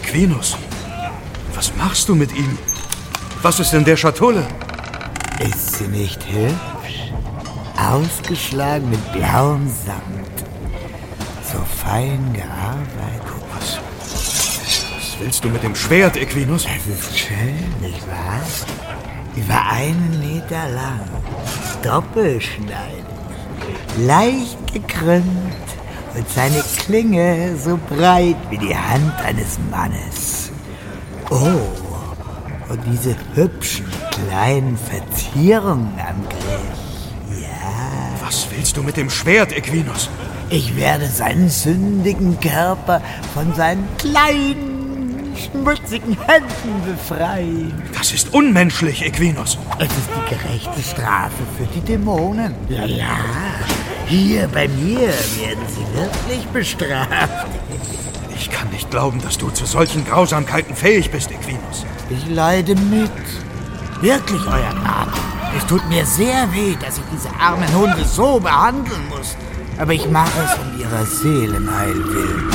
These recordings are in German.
Equinus, was machst du mit ihm? Was ist in der Schatulle? Ist sie nicht hübsch? Ausgeschlagen mit blauem Samt. So fein gearbeitet. Was willst du mit dem Schwert, Equinus? Es ist schön, nicht wahr? Über 1 Meter lang. Doppelschneidig. Leicht gekrümmt. Und seine Klinge so breit wie die Hand eines Mannes. Oh, und diese hübschen kleinen Verzierungen am Griff. Ja. Was willst du mit dem Schwert, Equinus? Ich werde seinen sündigen Körper von seinen kleinen, schmutzigen Händen befreien. Das ist unmenschlich, Equinus. Es ist die gerechte Strafe für die Dämonen. Ja. Hier bei mir werden sie wirklich bestraft. Ich kann nicht glauben, dass du zu solchen Grausamkeiten fähig bist, Equinus. Ich leide mit. Wirklich, euer Gnaden. Es tut mir sehr weh, dass ich diese armen Hunde so behandeln muss. Aber ich mache es um ihrer Seelenheil willen.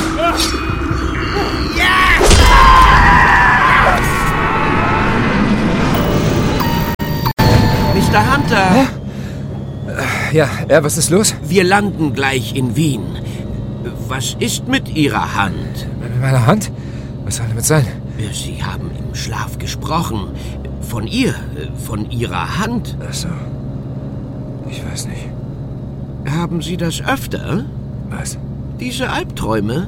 Ja! Mr. Hunter! Hä? Ja, was ist los? Wir landen gleich in Wien. Was ist mit Ihrer Hand? Mit meiner Hand? Was soll damit sein? Sie haben im Schlaf gesprochen. Von Ihrer Hand. Ach so. Ich weiß nicht. Haben Sie das öfter? Was? Diese Albträume?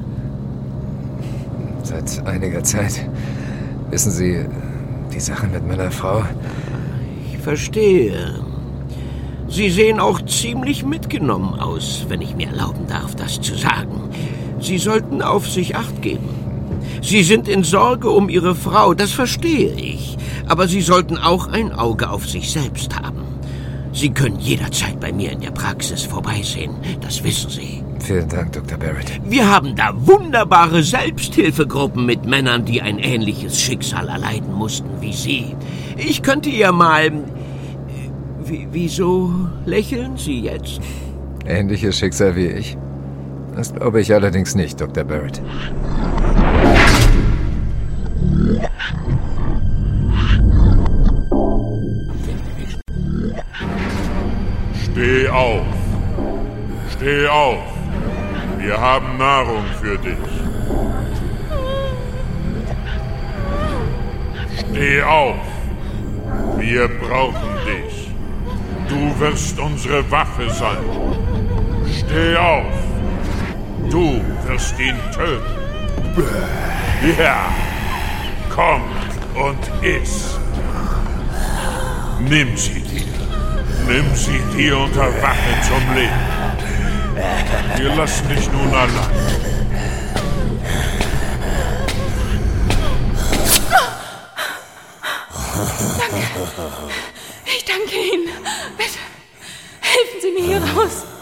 Seit einiger Zeit. Wissen Sie, die Sache mit meiner Frau... Ich verstehe. Sie sehen auch ziemlich mitgenommen aus, wenn ich mir erlauben darf, das zu sagen. Sie sollten auf sich Acht geben. Sie sind in Sorge um Ihre Frau, das verstehe ich. Aber Sie sollten auch ein Auge auf sich selbst haben. Sie können jederzeit bei mir in der Praxis vorbeisehen, das wissen Sie. Vielen Dank, Dr. Barrett. Wir haben da wunderbare Selbsthilfegruppen mit Männern, die ein ähnliches Schicksal erleiden mussten wie Sie. Ich könnte ja mal... Wieso lächeln Sie jetzt? Ähnliches Schicksal wie ich? Das glaube ich allerdings nicht, Dr. Barrett. Steh auf! Steh auf! Wir haben Nahrung für dich. Steh auf! Wir brauchen dich. Du wirst unsere Waffe sein. Steh auf! Du wirst ihn töten. Ja! Komm und iss. Nimm sie dir. Nimm sie dir unter Wache zum Leben. Wir lassen dich nun allein. Danke. Ich danke Ihnen. Bitte helfen Sie mir hier raus.